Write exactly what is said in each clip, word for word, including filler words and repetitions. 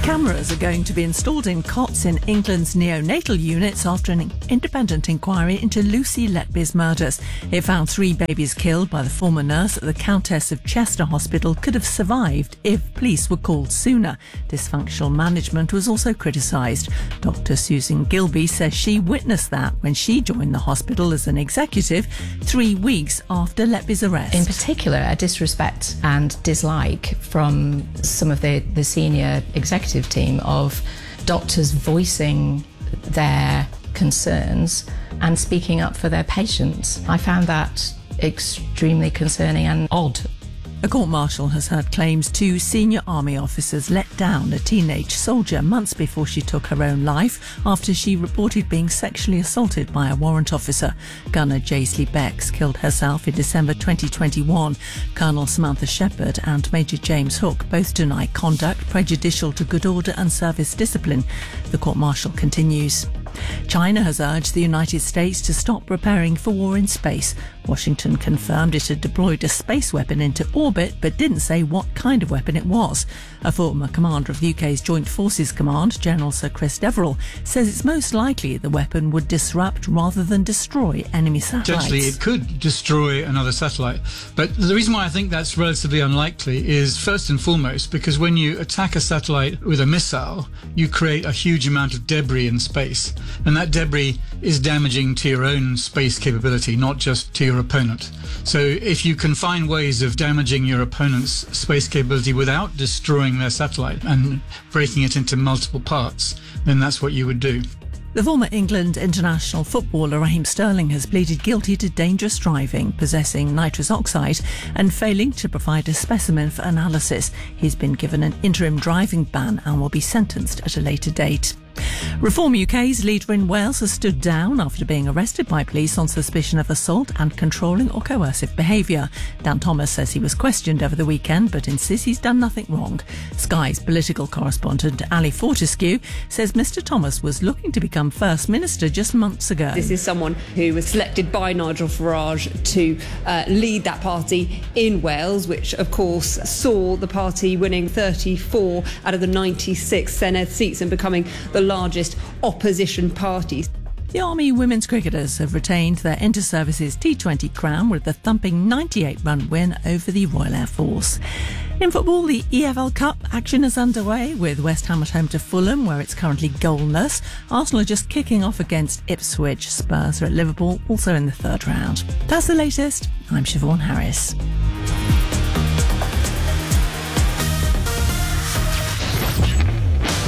Cameras are going to be installed in cots in England's neonatal units after an independent inquiry into Lucy Letby's murders. It found three babies killed by the former nurse at the Countess of Chester Hospital could have survived if police were called sooner. Dysfunctional management was also criticised. Doctor Susan Gilby says she witnessed that when she joined the hospital as an executive three weeks after Letby's arrest. In particular, a disrespect and dislike from some of the, the senior executive team of doctors voicing their concerns and speaking up for their patients. I found that extremely concerning and odd. A court-martial has heard claims two senior army officers let down a teenage soldier months before she took her own life after she reported being sexually assaulted by a warrant officer. Gunner Jaisley Becks killed herself in December twenty twenty-one. Colonel Samantha Shepherd and Major James Hook both deny conduct prejudicial to good order and service discipline. The court-martial continues. China has urged the United States to stop preparing for war in space. Washington confirmed it had deployed a space weapon into orbit but didn't say what kind of weapon it was. A former commander of the U K's Joint Forces Command, General Sir Chris Deverell, says it's most likely the weapon would disrupt rather than destroy enemy satellites. Potentially it could destroy another satellite. But the reason why I think that's relatively unlikely is first and foremost because when you attack a satellite with a missile, you create a huge amount of debris in space. And that debris is damaging to your own space capability, not just to your opponent. So if you can find ways of damaging your opponent's space capability without destroying their satellite and breaking it into multiple parts, then that's what you would do. The former England international footballer Raheem Sterling has pleaded guilty to dangerous driving, possessing nitrous oxide and failing to provide a specimen for analysis. He's been given an interim driving ban and will be sentenced at a later date. Reform U K's leader in Wales has stood down after being arrested by police on suspicion of assault and controlling or coercive behaviour. Dan Thomas says he was questioned over the weekend but insists he's done nothing wrong. Sky's political correspondent Ali Fortescue says Mister Thomas was looking to become First Minister just months ago. This is someone who was selected by Nigel Farage to uh, lead that party in Wales, which of course saw the party winning thirty-four out of the ninety-six Senedd seats and becoming the largest opposition party. The Army women's cricketers have retained their inter-services T twenty crown with a thumping ninety-eight run win over the Royal Air Force. In football, the E F L Cup action is underway with West Ham at home to Fulham, where it's currently goalless. Arsenal are just kicking off against Ipswich. Spurs are at Liverpool, also in the third round. That's the latest. I'm Siobhan Harris.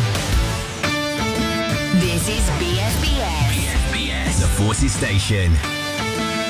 This is B S B S. B S B S, the Forces Station.